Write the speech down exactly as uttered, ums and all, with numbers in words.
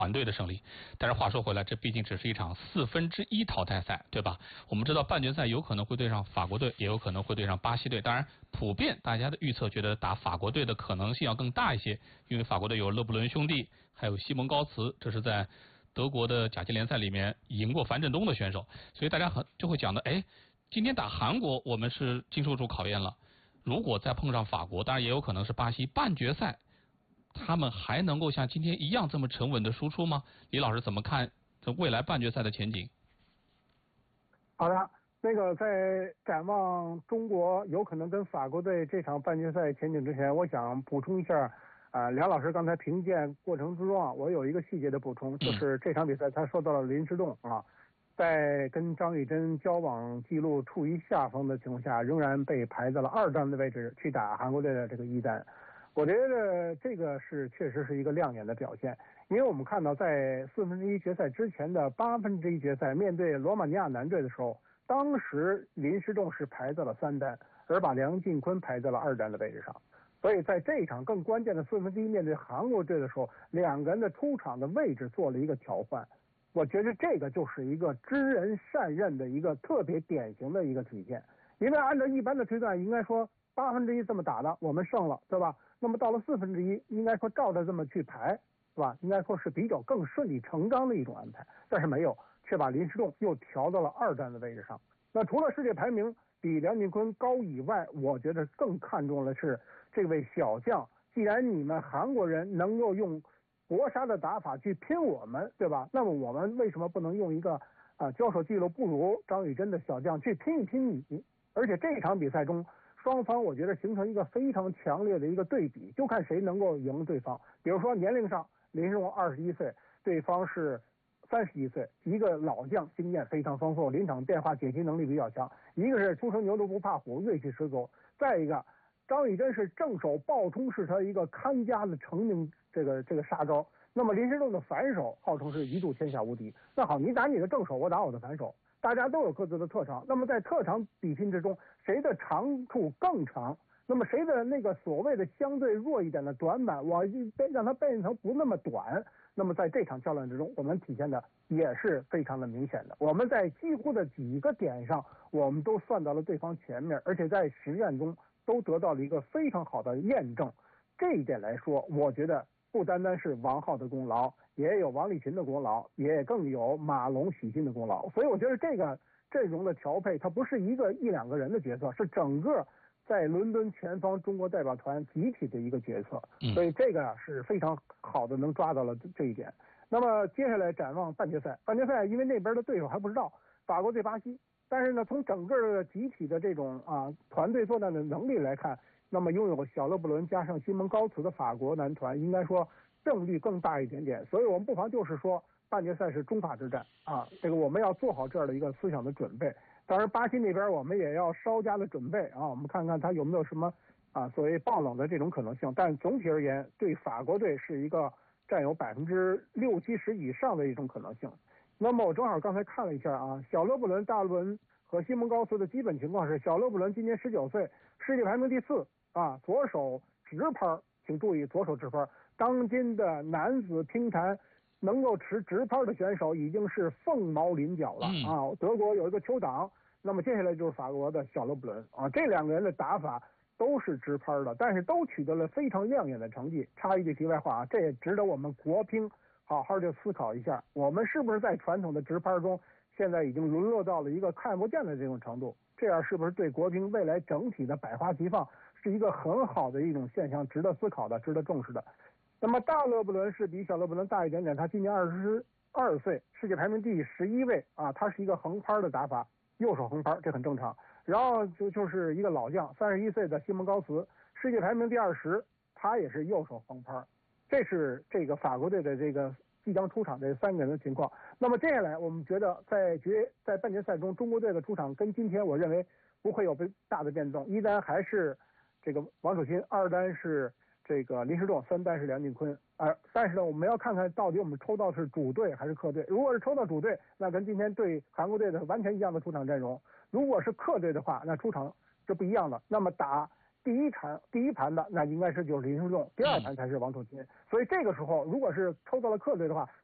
团队的胜利。但是话说回来，这毕竟只是一场四分之一淘汰赛，对吧？我们知道半决赛有可能会对上法国队，也有可能会对上巴西队。当然，普遍大家的预测觉得打法国队的可能性要更大一些，因为法国队有勒布伦兄弟，还有西蒙高茨，这是在德国的甲级联赛里面赢过樊振东的选手，所以大家很就会讲的，哎，今天打韩国我们是经受住考验了，如果再碰上法国，当然也有可能是巴西，半决赛他们还能够像今天一样这么沉稳的输出吗？李老师怎么看这未来半决赛的前景？ 好的，那个在展望中国有可能跟法国队这场半决赛前景之前，我想补充一下啊、呃，梁老师刚才评鉴过程之中啊，我有一个细节的补充，就是这场比赛他说到了林诗栋啊，在跟张玉珍交往记录处于下风的情况下，仍然被排在了二单的位置去打韩国队的这个一单。我觉得这个是确实是一个亮眼的表现，因为我们看到在四分之一决赛之前的八分之一决赛面对罗马尼亚男队的时候，当时林诗栋是排在了三单，而把梁靖昆排在了二单的位置上。所以在这一场更关键的四分之一面对韩国队的时候，两个人的出场的位置做了一个调换。我觉得这个就是一个知人善任的一个特别典型的一个体现。因为按照一般的推断，应该说八分之一这么打的，我们胜了，对吧？那么到了四分之一，应该说照着这么去排，是吧？应该说是比较更顺理成章的一种安排，但是没有，却把林诗栋又调到了二单的位置上。那除了世界排名比梁靖昆高以外，我觉得更看重的是这位小将。既然你们韩国人能够用搏杀的打法去拼我们，对吧？那么我们为什么不能用一个啊交手记录不如张玉珍的小将去拼一拼你？而且这场比赛中，双方我觉得形成一个非常强烈的一个对比，就看谁能够赢对方。比如说年龄上，林诗栋二十一岁，对方是三十一岁，一个老将，经验非常丰富，临场变化解析能力比较强；一个是初生牛犊不怕虎，锐气十足。再一个，张玉珍是正手爆冲是他一个看家的成名这个这个杀招。那么林诗栋的反手号称是一度天下无敌。那好，你打你的正手，我打我的反手。大家都有各自的特长，那么在特长比拼之中，谁的长处更长？那么谁的那个所谓的相对弱一点的短板，我让它变成不那么短。那么在这场较量之中，我们体现的也是非常的明显的。我们在几乎的几个点上，我们都算到了对方前面，而且在实战中都得到了一个非常好的验证。这一点来说，我觉得不单单是王皓的功劳，也有王励勤的功劳，也更有马龙、许昕的功劳。所以我觉得这个阵容的调配，它不是一个一两个人的角色，是整个在伦敦前方中国代表团集体的一个角色。所以这个是非常好的，能抓到了这一点。那么接下来展望半决赛，半决赛因为那边的对手还不知道，法国对巴西，但是呢，从整个的集体的这种啊团队作战的能力来看，那么拥有小勒布伦加上西蒙高茨的法国男团，应该说胜率更大一点点。所以我们不妨就是说，半决赛是中法之战啊，这个我们要做好这样的一个思想的准备。当然，巴西那边我们也要稍加的准备啊，我们看看他有没有什么啊所谓爆冷的这种可能性。但总体而言，对法国队是一个占有百分之六七十以上的一种可能性。那么我正好刚才看了一下啊，小勒布伦、大伦和西蒙高茨的基本情况是，小勒布伦今年十九岁，世界排名第四啊，左手直拍，请注意左手直拍。当今的男子乒坛能够持直拍的选手已经是凤毛麟角了啊！德国有一个邱党，那么接下来就是法国的小勒布伦啊，这两个人的打法都是直拍的，但是都取得了非常亮眼的成绩。插一句题外话啊，这也值得我们国乒好好的思考一下，我们是不是在传统的直拍中，现在已经沦落到了一个看不见的这种程度？这样是不是对国乒未来整体的百花齐放是一个很好的一种现象，值得思考的，值得重视的？那么大勒布伦是比小勒布伦大一点点，他今年二十二岁，世界排名第十一位啊，他是一个横拍的打法，右手横拍，这很正常。然后就就是一个老将，三十一岁的西蒙高茨，世界排名第二十，他也是右手横拍。这是这个法国队的这个即将出场这三个人的情况。那么接下来我们觉得在决在半决赛中，中国队的出场跟今天我认为不会有大的变动，一单还是这个王楚钦，二单是这个林诗栋，三单是梁靖昆。呃，但是呢，我们要看看到底我们抽到是主队还是客队。如果是抽到主队，那跟今天对韩国队的完全一样的出场阵容；如果是客队的话，那出场是不一样的。那么打第一盘第一盘的，那应该是就是林诗栋，第二盘才是王楚钦。所以这个时候，如果是抽到了客队的话，